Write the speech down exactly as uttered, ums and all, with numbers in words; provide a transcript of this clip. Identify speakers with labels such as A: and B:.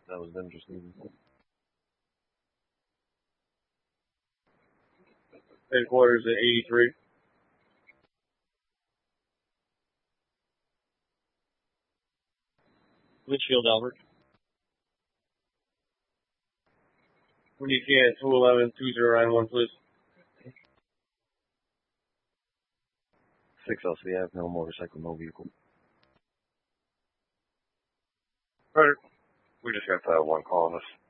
A: That was them just leaving. Headquarters at eighty-three. Litchfield, Albert. When you can, two eleven, two zero nine one, please. six L C F, no motorcycle, no vehicle. Right. We just got that one call on us.